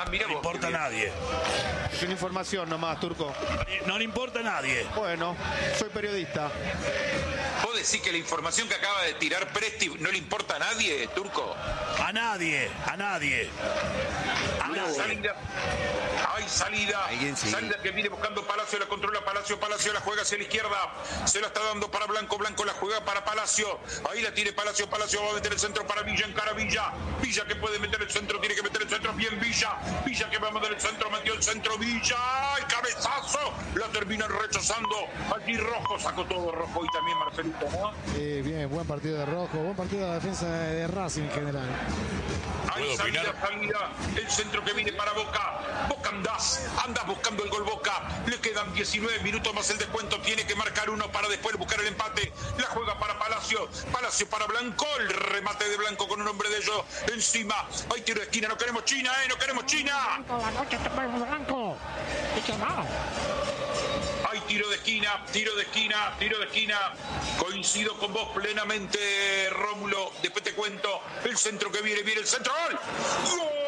Ah, mira, no le importa a nadie. Es una información nomás, Turco. No le importa a nadie. Bueno, soy periodista. ¿Vos decís que la información que acaba de tirar Presti no le importa a nadie, Turco? A nadie. Salida. Hay salida. Sí. Salida que viene buscando Palacio, la controla Palacio, la juega hacia la izquierda. Se la está dando para Blanco, Blanco la juega para Palacio. Ahí la tiene Palacio, va a meter el centro para Villa, encara Villa. Villa que puede meter el centro, tiene que meter el centro. Bien Villa. Villa que va a meter el centro, metió el centro Villa. ¡Ay, cabezazo! La terminan rechazando. Aquí Rojo, sacó todo Rojo y también Marcelito, ¿no? Bien, buen partido de Rojo, buen partido de la defensa de Racing en general. Hay salida. El centro que viene para Boca. Boca andás buscando el gol Boca. Le quedan 19 minutos más el descuento. Tiene que marcar uno para después buscar el empate. La juega para Palacio. Palacio para Blanco. El remate de Blanco con un hombre de ellos encima. Hay tiro de esquina. No queremos China, no queremos China. Blanco. Hay tiro de esquina. Coincido con vos plenamente, Rómulo. Después te cuento. El centro que viene el centro. ¡Gol! ¡Gol!